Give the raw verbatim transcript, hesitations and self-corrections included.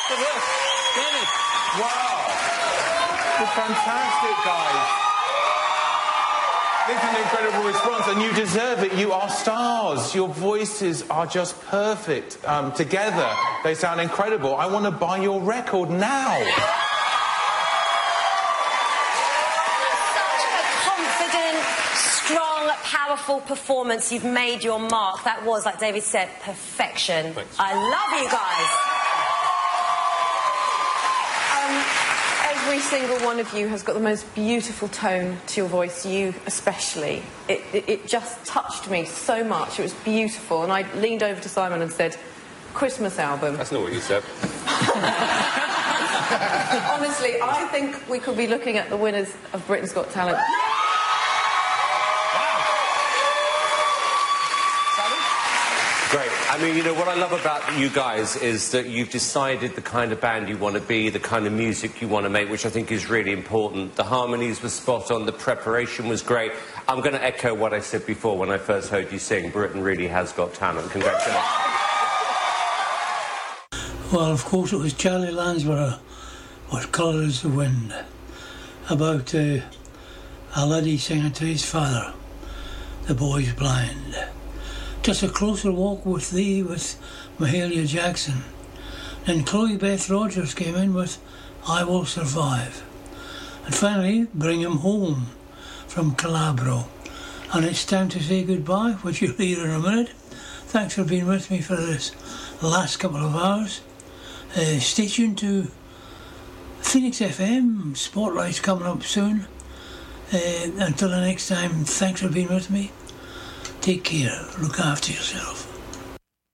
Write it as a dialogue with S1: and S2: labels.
S1: Dennis.
S2: Wow. You're fantastic, guys. This is an incredible response, and you deserve it. You are stars. Your voices are just perfect. Um, together, they sound incredible. I want to buy your record now.
S3: Such a confident, strong, powerful performance. You've made your mark. That was, like David said, perfection.
S1: Thanks.
S3: I love you guys.
S4: Every single one of you has got the most beautiful tone to your voice, you especially. It, it, it just touched me so much. It was beautiful. And I leaned over to Simon and said, Christmas album.
S1: That's not what you said.
S4: Honestly, I think we could be looking at the winners of Britain's Got Talent.
S5: Great. I mean, you know, what I love about you guys is that you've decided the kind of band you want to be, the kind of music you want to make, which I think is really important. The harmonies were spot on, the preparation was great. I'm going to echo what I said before when I first heard you sing. Britain really has got talent. Congratulations.
S6: Well, of course, it was Charlie Lansborough, What Colour Is the Wind, about uh, a laddie singing to his father, The Boy's Blind. Just a closer walk with thee with Mahalia Jackson. Then Chloe Beth Rogers came in with I Will Survive. And finally, Bring Him Home from Calabro. And it's time to say goodbye, which you'll hear in a minute. Thanks for being with me for this last couple of hours. Uh, stay tuned to Phoenix F M. Spotlight's coming up soon. Uh, until the next time, thanks for being with me. Take care. Look after yourself.